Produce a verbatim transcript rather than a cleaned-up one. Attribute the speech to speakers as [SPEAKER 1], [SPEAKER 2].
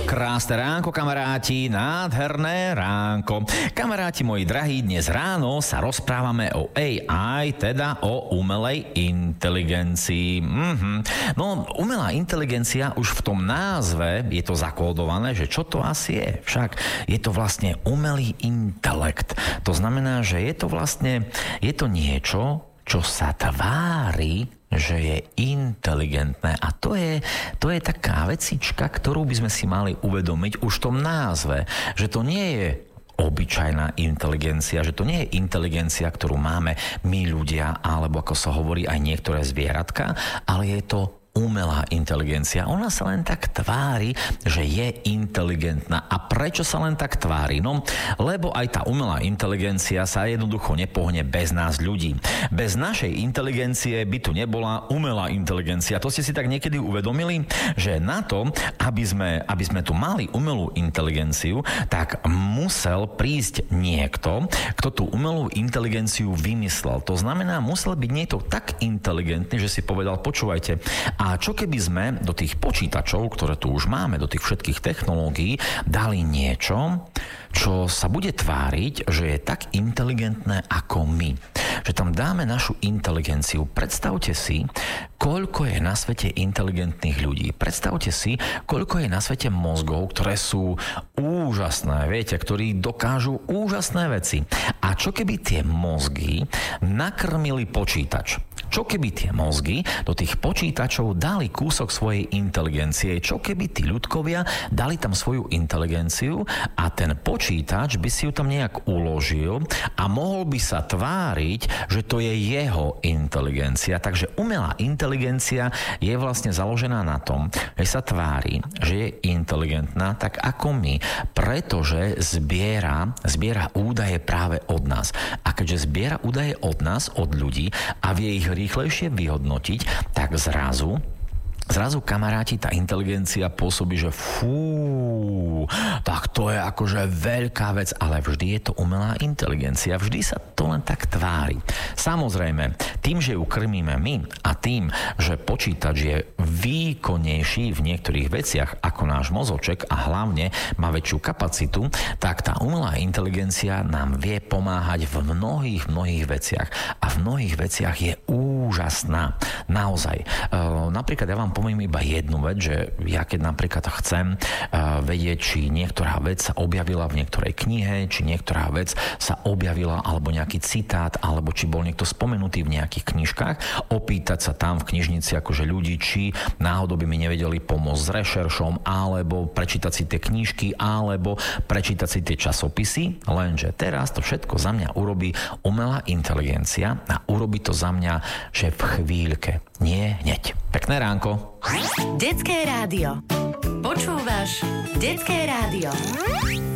[SPEAKER 1] Krásne ránko, kamaráti, nádherné ránko. Kamaráti moji drahí, dnes ráno sa rozprávame o á í, teda o umelej inteligencii. Mhm. No, umelá inteligencia, už v tom názve je to zakódované, že čo to asi je. Však je to vlastne umelý intelekt. To znamená, že je to vlastne, je to niečo, čo sa tvári, že je inteligentné. A to je, to je taká vecička, ktorú by sme si mali uvedomiť už v tom názve, že to nie je obyčajná inteligencia, že to nie je inteligencia, ktorú máme my ľudia, alebo ako sa hovorí aj niektoré zvieratka, ale je to umelá inteligencia. Ona sa len tak tvári, že je inteligentná. A prečo sa len tak tvári? No, lebo aj tá umelá inteligencia sa jednoducho nepohne bez nás ľudí. Bez našej inteligencie by tu nebola umelá inteligencia. To ste si tak niekedy uvedomili, že na to, aby sme, aby sme tu mali umelú inteligenciu, tak musel prísť niekto, kto tú umelú inteligenciu vymyslel. To znamená, musel byť niekto tak inteligentný, že si povedal, počúvajte, a čo keby sme do tých počítačov, ktoré tu už máme, do tých všetkých technológií, dali niečo, čo sa bude tváriť, že je tak inteligentné ako my. Že tam dáme našu inteligenciu. Predstavte si, koľko je na svete inteligentných ľudí. Predstavte si, koľko je na svete mozgov, ktoré sú úžasné, viete, ktorí dokážu úžasné veci. A čo keby tie mozgy nakrmili počítač? Čo keby tie mozgy do tých počítačov dali kúsok svojej inteligencie? Čo keby tí ľudkovia dali tam svoju inteligenciu a ten počítač by si ju tam nejak uložil a mohol by sa tváriť, že to je jeho inteligencia. Takže umelá inteligencia je vlastne založená na tom, že sa tvári, že je inteligentná tak ako my, pretože zbiera, zbiera údaje práve od nás. A keďže zbiera údaje od nás, od ľudí a vie ich rýchlejšie vyhodnotiť, tak zrazu Zrazu, kamaráti, tá inteligencia pôsobí, že fú, tak to je akože veľká vec, ale vždy je to umelá inteligencia, vždy sa to len tak tvári. Samozrejme, tým, že ju krmíme my a tým, že počítač je výkonnejší v niektorých veciach ako náš mozoček a hlavne má väčšiu kapacitu, tak tá umelá inteligencia nám vie pomáhať v mnohých, mnohých veciach. A v mnohých veciach je úžasná. Naozaj. E, napríklad ja vám poviem iba jednu vec, že ja keď napríklad chcem uh, vedieť, či niektorá vec sa objavila v niektorej knihe, či niektorá vec sa objavila, alebo nejaký citát, alebo či bol niekto spomenutý v nejakých knižkách, opýtať sa tam v knižnici akože ľudí, či náhodou by mi nevedeli pomôcť s rešeršom, alebo prečítať si tie knižky, alebo prečítať si tie časopisy, lenže teraz to všetko za mňa urobí umelá inteligencia a urobí to za mňa, že v chvíľke, nie hneď. Pekné ránko.
[SPEAKER 2] Detské rádio. Počúvaš Detské rádio.